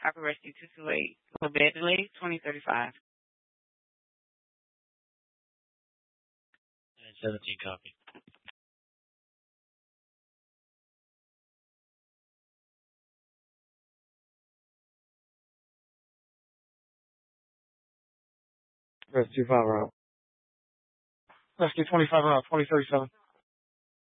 Copy Rescue 228. For bed delay, 2035. And 17 copy. Rescue 5 route. Rescue 25 route, 2037.